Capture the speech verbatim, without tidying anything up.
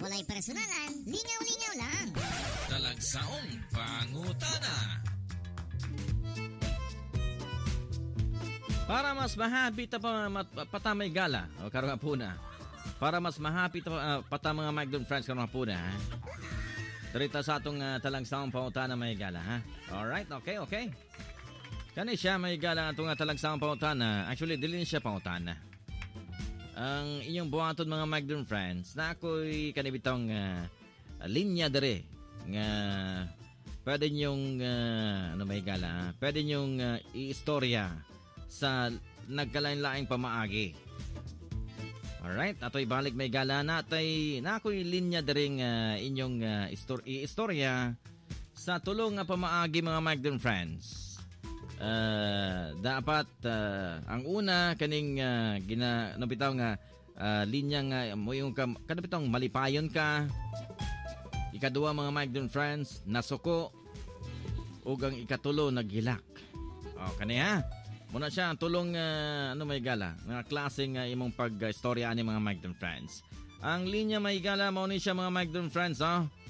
walay personalan, lingaw-lingaw lang. Talagsaong pangutana. Para mas mahappy ta pa patamay gala o karong puna. Para mas mahappy ta uh, pata mga Magdon friends karong puna. Ha? Darita sa atong uh, talagsaong pangutana may gala ha. All right, okay, okay. Kani siya may gala atong uh, talagsaong pangutana. Actually dili siya pangutana. Ang inyong buhaton mga Magdon friends na ako'y kanibitong uh, linya dere nga pwede nyong uh, ano may gala ha? Pwede nyong uh, i-istorya sa nagkalain-laing pamaagi. Alright, ato'y balik may gala na tay na ako'y linya dering uh, inyong uh, istor- i-istorya sa tulong nga pamaagi mga Magdon friends. Uh, dapat uh, ang una kaning uh, gina no bitaw nga uh, linya nga mo yung ka, kada bitong malipayon ka. Ikaduha mga Magdon friends, nasuko ug ang ikatulo naghilak. Oh, kani ha. Muna siya ang tulong uh, ano may gala, mga klaseng uh, imong pag-istorya uh, ni mga Magdon friends. Ang linya may gala mo ni siya mga Magdon friends, oh.